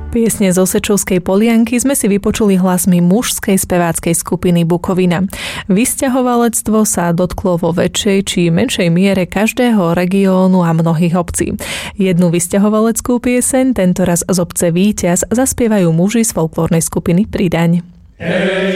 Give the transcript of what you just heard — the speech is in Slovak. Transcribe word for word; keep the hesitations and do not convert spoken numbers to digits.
Piesne z Osečovskej Polianky sme si vypočuli hlasmi mužskej speváckej skupiny Bukovina. Vysťahovalectvo sa dotklo vo väčšej či menšej miere každého regiónu a mnohých obcí. Jednu vysťahovaleckú pieseň, tentoraz z obce Víťaz, zaspievajú muži z folklórnej skupiny Pridaň. Hej,